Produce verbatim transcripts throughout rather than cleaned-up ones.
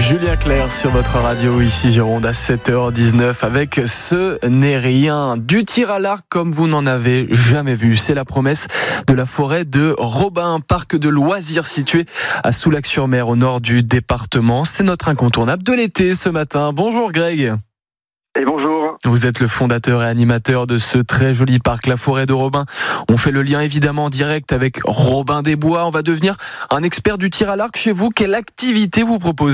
Julien Clerc sur votre radio, ici Gironde à sept heures dix-neuf avec Ce n'est rien. Du tir à l'arc comme vous n'en avez jamais vu. C'est la promesse de la forêt de Robin, parc de loisirs situé à Soulac-sur-Mer au nord du département. C'est notre incontournable de l'été ce matin. Bonjour Greg. Et bonjour. Vous êtes le fondateur et animateur de ce très joli parc, la forêt de Robin. On fait le lien évidemment direct avec Robin des Bois. On va devenir un expert du tir à l'arc chez vous. Quelle activité vous proposez ?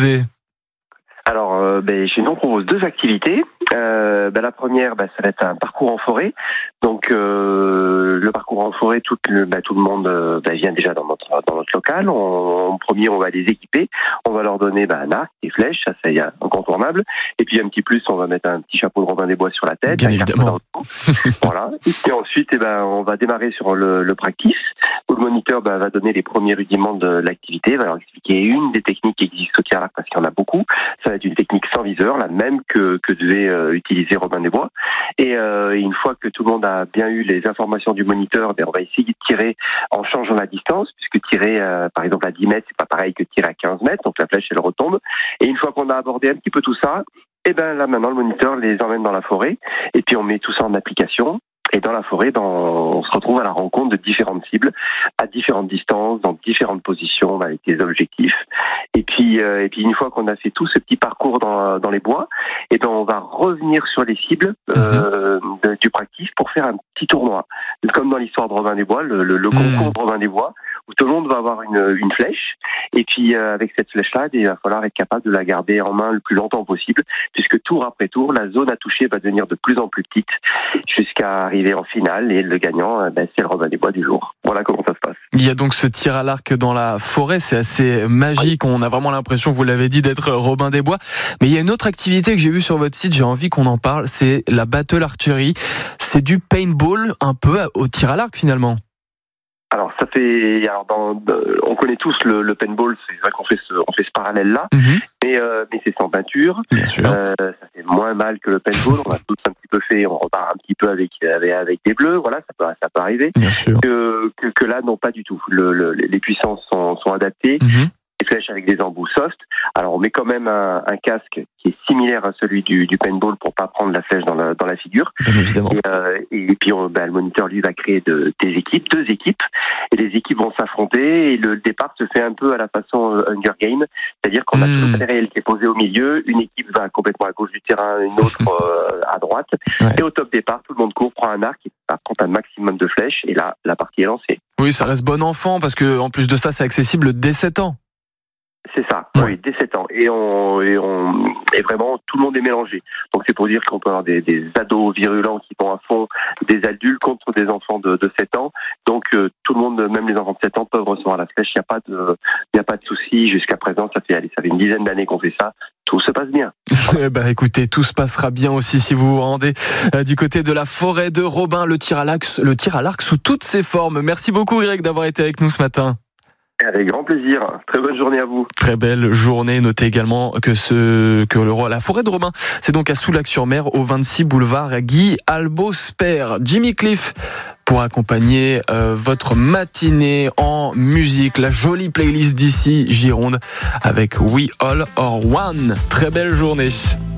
Alors, euh, ben, chez nous, on propose deux activités. Euh, ben, la première, ben, ça va être un parcours en forêt. Donc, euh, le parcours en forêt, tout le, ben, tout le monde euh, ben, vient déjà dans notre dans notre local. On, en premier, on va les équiper. On va leur donner ben, un arc, des flèches, ça c'est incontournable. Et puis un petit plus, on va mettre un petit chapeau de Robin des Bois sur la tête. Bien évidemment. Voilà. Et ensuite, eh ben, on va démarrer sur le, le practice, où le moniteur ben, va donner les premiers rudiments de l'activité, va leur expliquer une des techniques qui existent au tir à l'arc parce qu'il y en a beaucoup. Ça va être une technique sans viseur, la même que, que devait euh, utiliser Robin des Bois. Et euh, une fois que tout le monde a bien eu les informations du moniteur, ben, on va essayer de tirer en changeant la distance, puisque tirer euh, par exemple à dix mètres, c'est pas pareil que tirer à quinze mètres, donc la flèche elle retombe. Et une fois qu'on a abordé un petit peu tout ça, et ben là maintenant le moniteur les emmène dans la forêt, et puis on met tout ça en application. Et dans la forêt, ben, on se retrouve à la rencontre de différentes cibles, à différentes distances, dans différentes positions, avec des objectifs. Et puis, euh, et puis une fois qu'on a fait tout ce petit parcours dans, dans les bois, et ben on va revenir sur les cibles euh, de, du practice pour faire un petit tournoi. Comme dans l'histoire de Robin des Bois, le, le, le concours mmh. de Robin des Bois, où tout le monde va avoir une, une flèche. Et puis euh, avec cette flèche-là, il va falloir être capable de la garder en main le plus longtemps possible, puisque tour après tour, la zone à toucher va devenir de plus en plus petite, jusqu'à arriver en finale, et le gagnant, ben, c'est le Robin des Bois du jour. Voilà comment ça se passe. Il y a donc ce tir à l'arc dans la forêt, c'est assez magique. On a vraiment l'impression, vous l'avez dit, d'être Robin des Bois. Mais il y a une autre activité que j'ai vue sur votre site, j'ai envie qu'on en parle, c'est la battle archery. C'est du paintball un peu au tir à l'arc finalement. Alors ça fait, alors dans, on connaît tous le, le paintball, c'est vrai qu'on fait ce, on fait ce parallèle-là, mmh. mais euh, mais c'est sans peinture. Bien sûr. Euh, ça fait moins mal que le paintball. On a tous un petit peu fait, on repart un petit peu avec avec, avec des bleus, voilà, ça peut ça peut arriver. Bien sûr. Que, que que là non pas du tout. Le, le, les puissances sont sont adaptées. Mmh. Les flèches avec des embouts soft. Alors on met quand même un, un casque qui est similaire à celui du, du paintball pour pas prendre la flèche dans la, dans la figure. Bien évidemment. Et, euh, et puis on, ben, le moniteur lui va créer de, des équipes, deux équipes, et les équipes vont s'affronter. Et le départ se fait un peu à la façon Hunger Games, c'est-à-dire qu'on a mmh. tout le matériel qui est posé au milieu. Une équipe va complètement à gauche du terrain, une autre euh, à droite. Ouais. Et au top départ, tout le monde court, prend un arc, et prend un maximum de flèches, et là la partie est lancée. Oui, ça reste bon enfant parce que en plus de ça, c'est accessible dès sept ans. C'est ça, ouais. Oui, dès sept ans. Et on, et on, et vraiment, tout le monde est mélangé. Donc c'est pour dire qu'on peut avoir des, des ados virulents qui vont à fond, des adultes contre des enfants de, de sept ans. Donc euh, tout le monde, même les enfants de sept ans, peuvent recevoir la flèche. Il n'y a pas de, il n'y a pas de souci. Jusqu'à présent, ça fait, allez, ça fait une dizaine d'années qu'on fait ça. Tout se passe bien. Eh ben, écoutez, tout se passera bien aussi si vous vous rendez euh, du côté de la forêt de Robin, le tir à l'arc, le tir à l'arc sous toutes ses formes. Merci beaucoup, Greg, d'avoir été avec nous ce matin. Avec grand plaisir. Très bonne journée à vous. Très belle journée. Notez également que ce que le la forêt de Robin, c'est donc à Soulac-sur-Mer, au vingt-six boulevard Guy Albosper. Jimmy Cliff pour accompagner euh, votre matinée en musique. La jolie playlist d'ici Gironde avec We All Are One. Très belle journée.